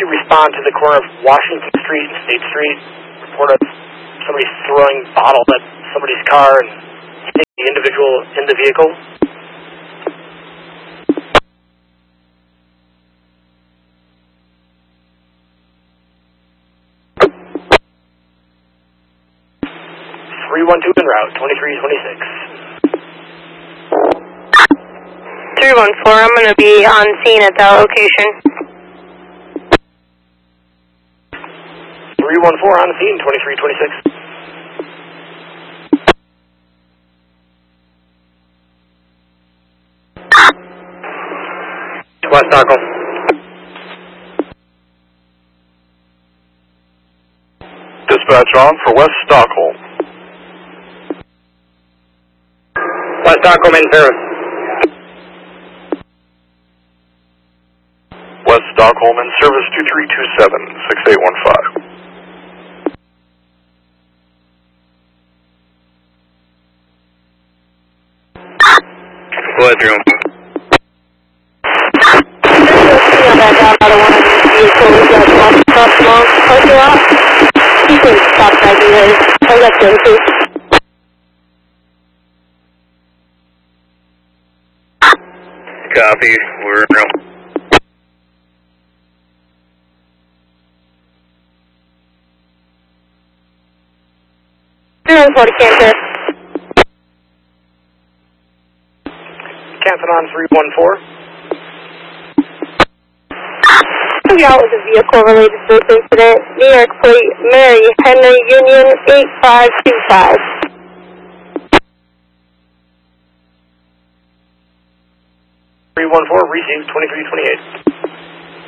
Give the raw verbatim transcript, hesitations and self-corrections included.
respond to the corner of Washington Street and State Street. Report of somebody throwing bottles at somebody's car and hitting the individual in the vehicle. three one two en route, twenty-three twenty-six. three one four, I'm going to be on scene at that location. three one four on scene, twenty-three twenty-six. West Stockholm. Dispatch on for West Stockholm. West Stockholm in service. West Stockholm in service two three two seven, six eight one five. Blood room. On that down out of one of these vehicles that walks across the long parking lot. You can stop that because I got the other two. Copy, we're in room. three one four to Canton. Canton on three one four. Figure out with a vehicle related to this incident. New York plate Mary Henry Union eight five two five. three one four, received twenty-three twenty-eight.